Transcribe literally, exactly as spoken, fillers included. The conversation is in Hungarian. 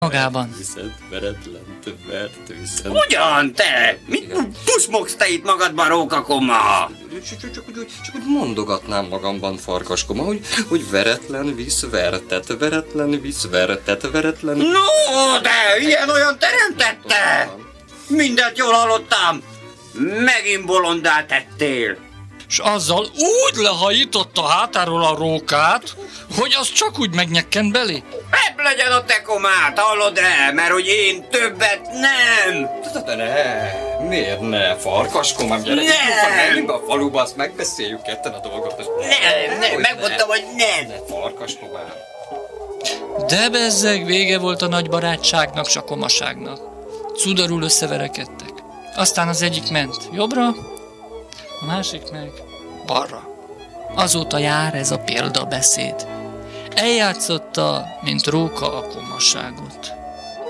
magában. Viszont veretlen, vert, viszont... Ugyan, te! Mit pusmogsz te itt magadban, rókakoma? Csak, csak, csak, úgy, csak úgy mondogatnám magamban, farkaskoma, hogy, hogy veretlen visz vertet, veretlen visz vertet, veretlen... No, de ilyen-olyan teremtette! Mindent jól hallottam! Megint bolondá tettél! És azzal úgy lehajított a hátáról a rókát, hogy az csak úgy megnyekkent belé. Ebb legyen a te komát, hallod-e? Mert hogy én többet nem! De ne, miért ne, farkaskomám, gyere, gyerünk a faluba, azt megbeszéljük ketten a dolgot. Nem, nem, megmondtam, hogy nem! Ne, farkaskomám. De bezzeg, vége volt a nagy barátságnak, s a komaságnak. Cudarul összeverekedtek. Aztán az egyik ment jobbra, a másik meg balra. Azóta jár ez a példabeszéd. Eljátszotta, mint róka a komaságot.